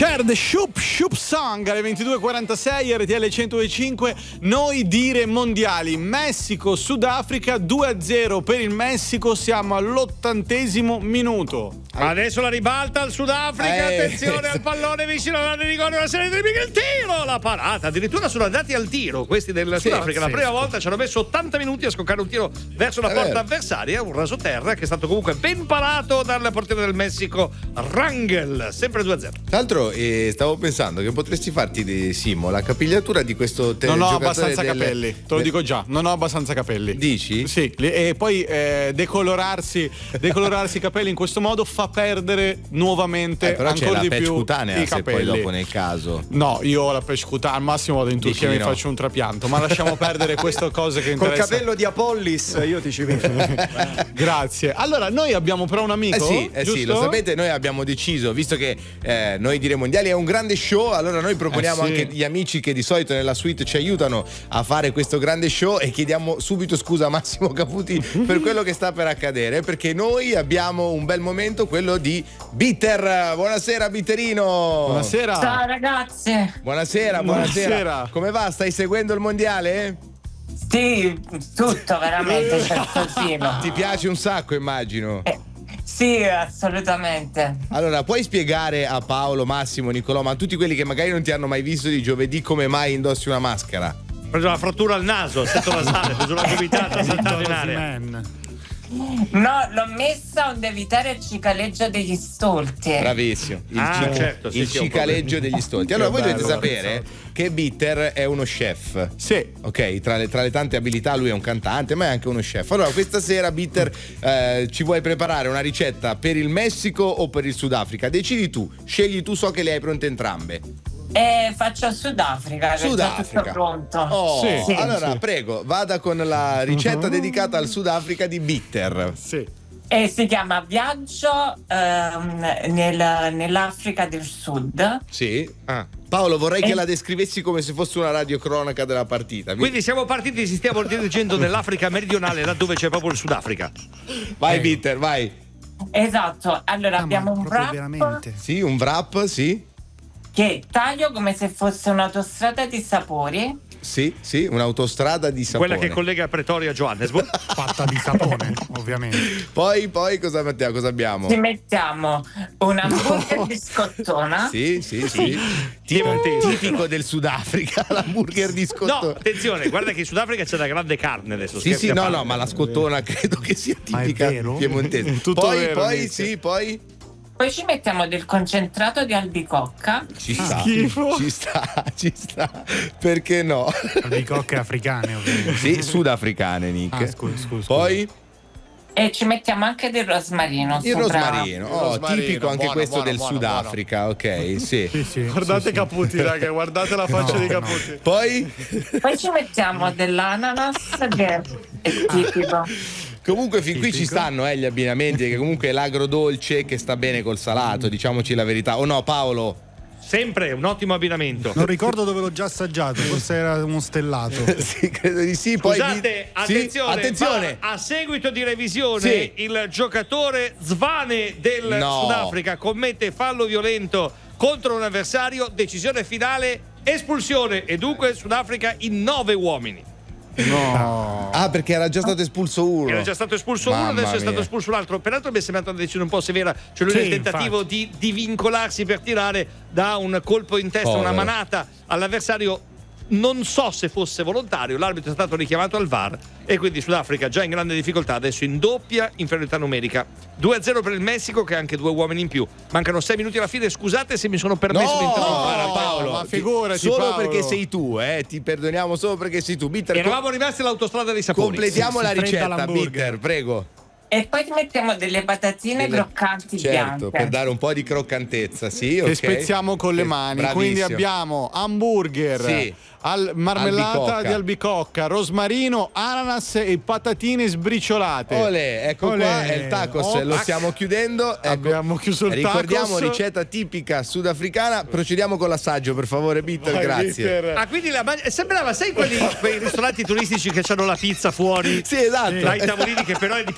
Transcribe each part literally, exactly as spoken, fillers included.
Cher, The Shoop Shoop Song alle ventidue e quarantasei, R T L centodue e cinque. Noi dire mondiali. Messico, Sudafrica due a zero per il Messico, siamo all'ottantesimo minuto. Adesso la ribalta il Sudafrica, Eh. attenzione al pallone vicino alla rigore, la serie di il tiro, la parata, addirittura sono andati al tiro questi del Sì, Sudafrica, la pazzesco. prima volta ci hanno messo ottanta minuti a scoccare un tiro verso la È porta vero. avversaria, un rasoterra che è stato comunque ben parato dal portiere del Messico Rangel, sempre due a zero. Tra l'altro eh, stavo pensando che potresti farti di Simo la capigliatura di questo te- Non ho giocatore abbastanza del- capelli, te lo del- dico già, non ho abbastanza capelli. Dici? Sì, li- e poi eh, decolorarsi, decolorarsi i capelli in questo modo fa perdere nuovamente Eh, però c'è ancora la di patch più cutanea i se poi capelli. dopo nel caso. No, io ho la patch cutanea, al massimo vado in Dici Turchia e di mi no. faccio un trapianto, ma lasciamo perdere queste cose che Col interessano. capello di Apollis io ti ci vedo. Grazie. Allora, noi abbiamo però un amico, Eh sì, eh sì, giusto? lo sapete, noi abbiamo deciso, visto che eh, noi dire mondiali è un grande show, allora noi proponiamo Eh sì. anche gli amici che di solito nella suite ci aiutano a fare questo grande show e chiediamo subito scusa a Massimo Caputi per quello che sta per accadere, perché noi abbiamo un bel momento, quello di Bitter. Buonasera Bitterino. Buonasera. Ciao ragazzi. Buonasera, buonasera. Buonasera. Come va? Stai seguendo il mondiale? Sì, tutto veramente, certosino. Ti piace un sacco, immagino. Eh, sì, assolutamente. Allora, puoi spiegare a Paolo, Massimo, Nicolò, ma a tutti quelli che magari non ti hanno mai visto di giovedì come mai indossi una maschera? Ho preso una frattura al naso, stato nasale, ho preso una gomitata, saltata in aria. No, l'ho messa onde evitare il cicaleggio degli stolti. Bravissimo. Il, Ah, cic- certo, sì, il sì, ho cicaleggio degli stolti. Allora, Che voi dovete bello, sapere che Bitter è uno chef. Sì. Ok, tra le, tra le tante abilità lui è un cantante, ma è anche uno chef. Allora, questa sera, Bitter, eh, ci vuoi preparare una ricetta per il Messico o per il Sudafrica? Decidi tu, scegli tu, so che le hai pronte entrambe. E faccio Sudafrica, che è già tutto Sudafrica. pronto. Oh, Sì, sì, allora sì. prego, vada con la ricetta dedicata al Sudafrica di Bitter. Sì. E si chiama Viaggio ehm, nel- nell'Africa del Sud. Sì. Ah. Paolo, vorrei Eh. che la descrivessi come se fosse una radiocronaca della partita. Quindi siamo partiti, ci stiamo dirigendo nell'Africa meridionale, laddove c'è proprio il Sudafrica. Vai, Bitter, vai. Esatto, allora Ah, abbiamo ma un proprio wrap veramente. Sì, un wrap, sì. che taglio come se fosse un'autostrada di sapori. Sì, sì, un'autostrada di sapone. Quella che collega Pretoria a Johannesburg. Fatta di sapone, ovviamente. Poi, poi cosa, Matteo, cosa abbiamo? Ci mettiamo un hamburger biscottona. Sì, sì, sì. Piemontese. Tipico del Sudafrica, l'hamburger di No, scottona. attenzione, guarda che in Sudafrica c'è la grande carne adesso. Sì, scherzi sì, a no, parte. no, ma la scottona credo che sia Ma è tipica vero? piemontese. Tutto poi, vero, poi, Nick. sì, poi Poi ci mettiamo del concentrato di albicocca. ci sta, schifo. ci sta, ci sta. Perché no? Albicocche africane, ovviamente. Sì, sudafricane, Nick. Ah, scusa, scusa, Poi E ci mettiamo anche del rosmarino. il sopra. rosmarino, Il oh, rosmarino, tipico anche buono, questo buono, del buono, Sudafrica, ok, sì. Sì, sì, Guardate sì, sì. Caputi, raga, guardate la faccia No, di no. Caputi. Poi Poi ci mettiamo dell'ananas che è tipico. comunque fin qui ci Tipico. stanno eh, gli abbinamenti, che comunque è l'agrodolce che sta bene col salato, diciamoci la verità. O no, Paolo? Sempre un ottimo abbinamento. Non ricordo dove l'ho già assaggiato, forse era uno stellato. Sì, credo di sì. Poi Scusate, di- sì, attenzione, attenzione. va a seguito di revisione Sì. il giocatore Zvane del No. Sudafrica commette fallo violento contro un avversario, decisione finale, espulsione e dunque il Sudafrica in nove uomini. No. Ah, perché era già stato espulso uno. Era già stato espulso uno, Mamma adesso è stato mia. espulso un altro. Peraltro mi è sembrata una decisione un po' severa. Cioè lui Sì, nel tentativo di, di vincolarsi per tirare da un colpo in testa, Povero. una manata all'avversario. Non so se fosse volontario, l'arbitro è stato richiamato al V A R e quindi Sudafrica già in grande difficoltà, adesso in doppia inferiorità numerica. due a zero per il Messico che ha anche due uomini in più. Mancano sei minuti alla fine, scusate se mi sono permesso di No, interrompere no, Paolo. ma figurati, solo Paolo. perché sei tu, eh, ti perdoniamo solo perché sei tu. Bitter, Eravamo rimasti all'autostrada dei sapori. completiamo Si la fredda ricetta, l'hamburger. Bitter, prego. E poi ci mettiamo delle patatine Delle- croccanti certo, bianche. per dare un po' di croccantezza, sì, Che ok. spezziamo con le Sì, mani. bravissimo. Quindi abbiamo hamburger, Sì. al- marmellata Albicocca. di albicocca, rosmarino, ananas e patatine sbriciolate. Olè, ecco Olè. qua è il tacos, Oh, lo tac. stiamo chiudendo. Ecco. Abbiamo chiuso il Ricordiamo tacos. ricetta tipica sudafricana. Procediamo con l'assaggio, per favore, Bitter, Vai, grazie. Bitter. Ah, quindi la man- sembrava, sai quelli, quei ristoranti turistici che hanno la pizza fuori Sì, esatto. dai tavolini che però è di plastica.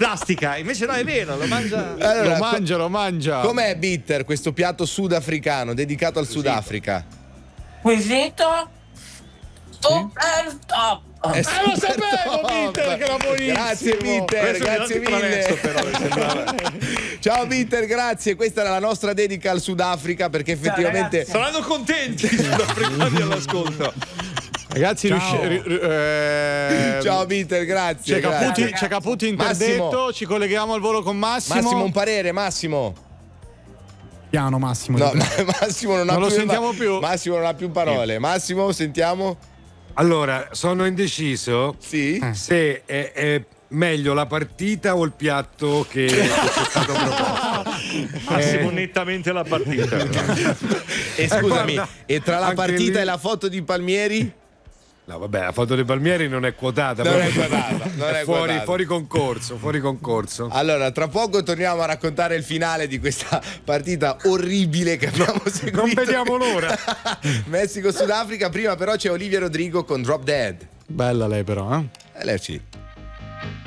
Sudafrica. Invece no, è vero, lo mangia. Allora, lo mangia, lo mangia. Com'è Bitter questo piatto sudafricano dedicato al Sudafrica? Quesito super top. È Eh, lo super sapevo, top. Bitter, che era buonissimo. Grazie Bitter, Questo grazie mi ha detto mille. adesso, però, mi sembrava. Ciao Bitter, grazie. Questa era la nostra dedica al Sudafrica perché effettivamente ragazzi. Saranno contenti i sudafricani all'ascolto. Ragazzi, Ciao. riusci- ri- ri- eh, Ciao Bitter, grazie. C'è grazie. Caputi, c'è Caputi interdetto, Massimo. ci colleghiamo al volo con Massimo. Massimo, un parere, Massimo. Piano Massimo. No, ti prego. ma- Massimo non ha Non lo più sentiamo più. Massimo non ha più parole. Massimo, sentiamo. Allora, sono indeciso Sì. se è, è meglio la partita o il piatto che, che ci è stato proposto. Massimo nettamente la partita. E scusami, guarda, e tra la anche partita lì- e la foto di Palmieri? No, vabbè, la foto dei Palmieri non è quotata. Non proprio è quotata, non è fuori, quotata. fuori concorso, fuori concorso. Allora, tra poco torniamo a raccontare il finale di questa partita orribile che abbiamo seguito. Non vediamo l'ora. Messico-Sudafrica, prima però c'è Olivia Rodrigo con Drop Dead. Bella lei però, eh? Eh, lei sì.